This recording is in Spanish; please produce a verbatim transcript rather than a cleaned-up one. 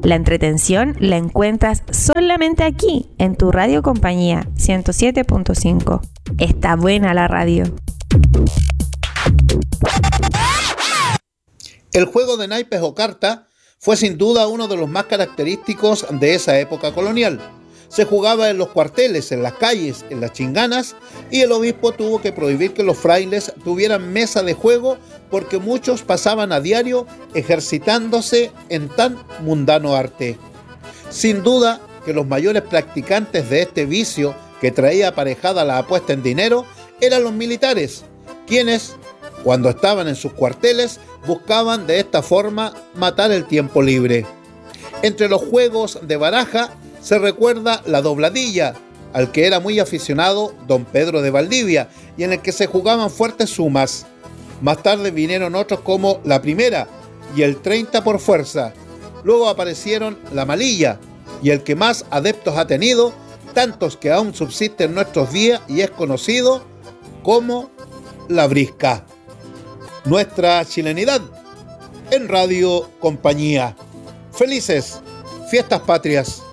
La entretención la encuentras solamente aquí, en tu Radio Compañía ciento siete punto cinco. Está buena la radio. El juego de naipes o carta fue sin duda uno de los más característicos de esa época colonial. Se jugaba en los cuarteles, en las calles, en las chinganas, y el obispo tuvo que prohibir que los frailes tuvieran mesa de juego porque muchos pasaban a diario ejercitándose en tan mundano arte. Sin duda que los mayores practicantes de este vicio que traía aparejada la apuesta en dinero eran los militares, quienes, cuando estaban en sus cuarteles, buscaban de esta forma matar el tiempo libre. Entre los juegos de baraja se recuerda la dobladilla, al que era muy aficionado don Pedro de Valdivia, y en el que se jugaban fuertes sumas. Más tarde vinieron otros como la primera y el treinta por fuerza. Luego aparecieron la malilla, y el que más adeptos ha tenido, tantos que aún subsiste en nuestros días y es conocido como la brisca. Nuestra chilenidad en Radio Compañía. Felices Fiestas Patrias.